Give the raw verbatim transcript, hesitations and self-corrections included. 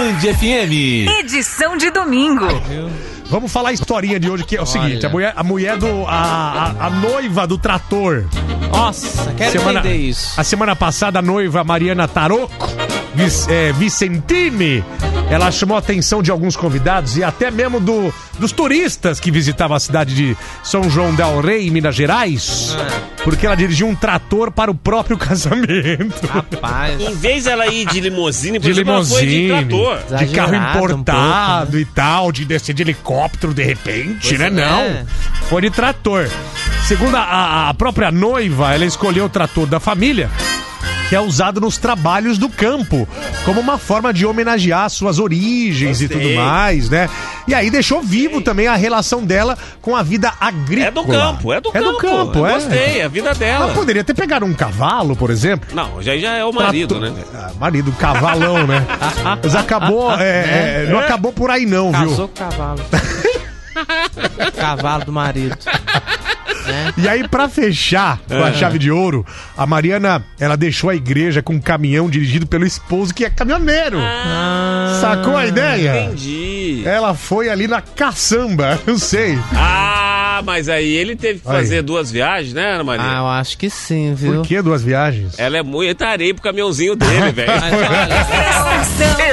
Band F M. Edição de domingo. Vamos falar a historinha de hoje, que é o seguinte: a mulher, a mulher do. A, a, a noiva do trator. Nossa, quero semana, entender isso. A semana passada, a noiva Mariana Taroco Vic, é, Vicentini, ela chamou a atenção de alguns convidados e até mesmo do, dos turistas que visitavam a cidade de São João del Rei, em Minas Gerais, ah. porque ela dirigiu um trator para o próprio casamento. Rapaz. Em vez dela ir de limusine, de limusine, ela foi de trator. De carro importado um pouco, né? E tal, de descer de helicóptero de repente, pois né? É. Não. Foi de trator. Segundo a, a própria noiva, ela escolheu o trator da família, que é usado nos trabalhos do campo, como uma forma de homenagear suas origens Gostei. e tudo mais, né? E aí deixou vivo também a relação dela com a vida agrícola. É do campo, é do é campo. Do campo eu é. Gostei, é a vida dela. Ela poderia ter pegado um cavalo, por exemplo. Não, já, já é o marido, Trato... né? Ah, marido, cavalão, né? Mas acabou, é, é, não acabou por aí não, Casou viu? Casou com o cavalo. Cavalo do marido. É. E aí, pra fechar com a chave de ouro, a Mariana, ela deixou a igreja com um caminhão dirigido pelo esposo, que é caminhoneiro. Ah, Sacou a ideia? Entendi. Ela foi ali na caçamba, não sei. Ah, mas aí ele teve que fazer aí. duas viagens, né, Ana Maria? Ah, eu acho que sim, viu? Por que duas viagens? Ela é muita areia pro caminhãozinho dele, velho.